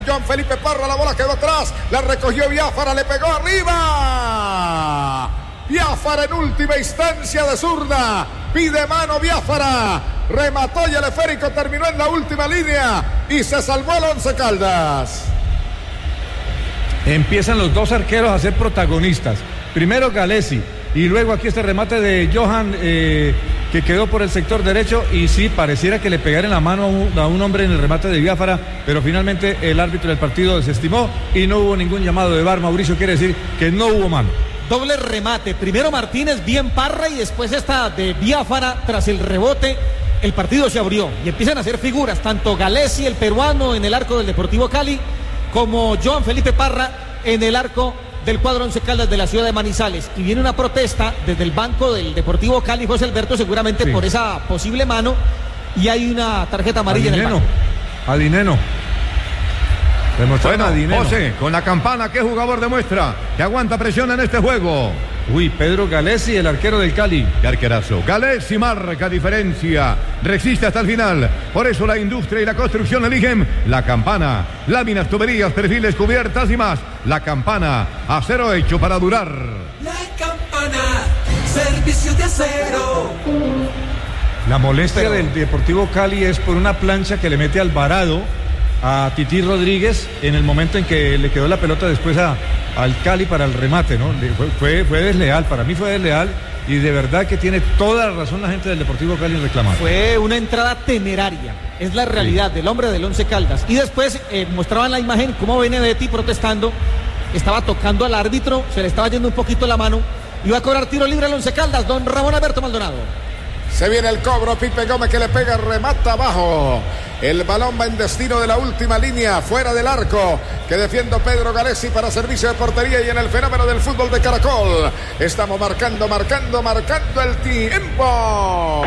Joan Felipe Parra, la bola quedó atrás, la recogió Biafara, le pegó arriba. Biafara en última instancia de zurda, pide mano Biafara, remató y el esférico terminó en la última línea y se salvó el Once Caldas. Empiezan los dos arqueros a ser protagonistas. Primero Galesi y luego aquí este remate de Johan que quedó por el sector derecho y sí, pareciera que le pegara en la mano a un hombre en el remate de Biafara, pero finalmente el árbitro del partido desestimó y no hubo ningún llamado de VAR. Mauricio, quiere decir que no hubo mano. Doble remate, primero Martínez, bien Parra y después esta de Biafara. Tras el rebote el partido se abrió y empiezan a hacer figuras, tanto Galesi, el peruano, en el arco del Deportivo Cali, como Joan Felipe Parra en el arco del cuadro Once Caldas de la ciudad de Manizales. Y viene una protesta desde el banco del Deportivo Cali, José Alberto, seguramente por esa posible mano, y hay una tarjeta amarilla en el banco. A Dineno. Bueno, José, con la campana, ¿qué jugador demuestra que aguanta presión en este juego? Uy, Pedro Galesi, el arquero del Cali. ¡Qué arquerazo! Galesi marca diferencia, resiste hasta el final. Por eso la industria y la construcción eligen la campana. Láminas, tuberías, perfiles, cubiertas y más. La campana, acero hecho para durar. La campana, servicio de acero. La molestia del Deportivo Cali es por una plancha que le mete Alvarado a Tití Rodríguez en el momento en que le quedó la pelota después al Cali para el remate, ¿no? Fue desleal, para mí fue desleal y de verdad que tiene toda la razón la gente del Deportivo Cali en reclamar. Fue una entrada temeraria, es la realidad del hombre del Once Caldas. Y después mostraban la imagen como Benedetti protestando, estaba tocando al árbitro, se le estaba yendo un poquito la mano, iba a cobrar tiro libre al Once Caldas, don Ramón Alberto Maldonado. Se viene el cobro, Pipe Gómez que le pega, remata abajo. El balón va en destino de la última línea, fuera del arco, que defiende Pedro Galesi para servicio de portería y en el fenómeno del fútbol de Caracol. Estamos marcando el tiempo.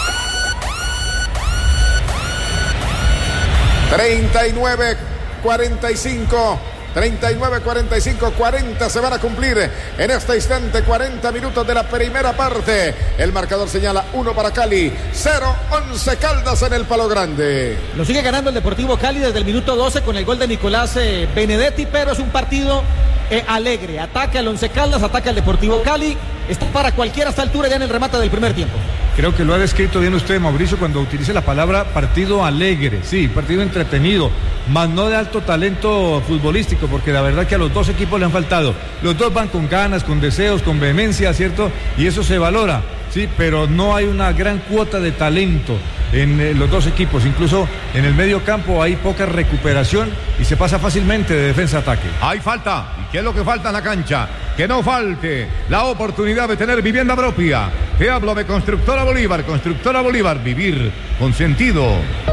39-45. 39-45, 40 se van a cumplir en este instante, 40 minutos de la primera parte. El marcador señala 1 para Cali, 0 Once Caldas en el Palo Grande. Lo sigue ganando el Deportivo Cali desde el minuto 12 con el gol de Nicolás Benedetti, pero es un partido alegre. Ataca al Once Caldas, ataca al Deportivo Cali. Está para cualquiera a esta altura ya en el remate del primer tiempo. Creo que lo ha descrito bien usted, Mauricio, cuando utilice la palabra partido alegre. Sí, partido entretenido, más no de alto talento futbolístico, porque la verdad que a los dos equipos le han faltado. Los dos van con ganas, con deseos, con vehemencia, ¿cierto? Y eso se valora, sí, pero no hay una gran cuota de talento en los dos equipos. Incluso en el medio campo hay poca recuperación y se pasa fácilmente de defensa a ataque. Hay falta. ¿Y qué es lo que falta en la cancha? Que no falte la oportunidad de tener vivienda propia. Te hablo de Constructora Bolívar. Constructora Bolívar, vivir con sentido.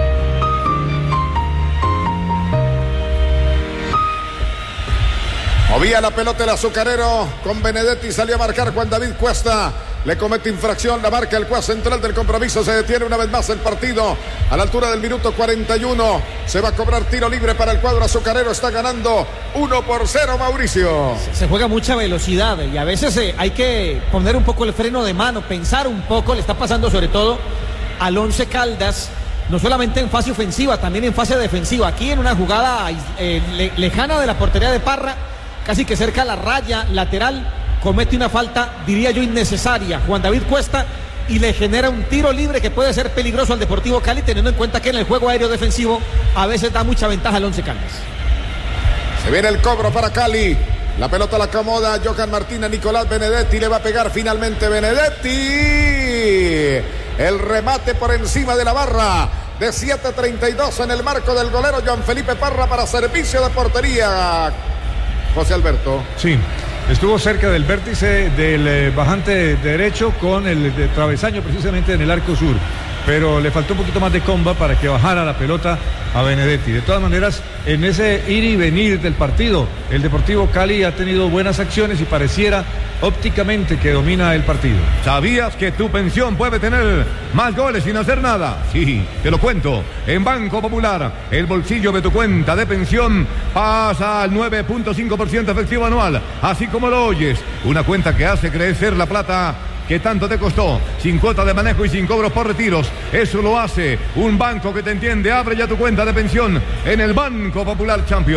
Movía la pelota el azucarero con Benedetti, salió a marcar Juan David Cuesta. Le comete infracción, la marca el juez central del compromiso. Se detiene una vez más el partido a la altura del minuto 41. Se va a cobrar tiro libre para el cuadro azucarero. Está ganando 1-0, Mauricio. Se juega mucha velocidad y a veces hay que poner un poco el freno de mano, pensar un poco. Le está pasando sobre todo al Once Caldas, no solamente en fase ofensiva, también en fase defensiva. Aquí en una jugada lejana de la portería de Parra, casi que cerca a la raya lateral, comete una falta, diría yo, innecesaria Juan David Cuesta y le genera un tiro libre que puede ser peligroso al Deportivo Cali, teniendo en cuenta que en el juego aéreo defensivo a veces da mucha ventaja al Once Caldas. Se viene el cobro para Cali. La pelota la acomoda Johan Martínez, Nicolás Benedetti, le va a pegar finalmente Benedetti. El remate por encima de la barra de 7:32 en el marco del golero Joan Felipe Parra para servicio de portería. José Alberto. Sí, estuvo cerca del vértice del bajante derecho con el travesaño precisamente en el arco sur, pero le faltó un poquito más de comba para que bajara la pelota a Benedetti. De todas maneras, en ese ir y venir del partido, el Deportivo Cali ha tenido buenas acciones y pareciera ópticamente que domina el partido. ¿Sabías que tu pensión puede tener más goles sin hacer nada? Sí, te lo cuento. En Banco Popular, el bolsillo de tu cuenta de pensión pasa al 9.5% efectivo anual, así como lo oyes. Una cuenta que hace crecer la plata que tanto te costó, sin cuota de manejo y sin cobros por retiros. Eso lo hace un banco que te entiende. Abre ya tu cuenta de pensión en el Banco Popular Champions.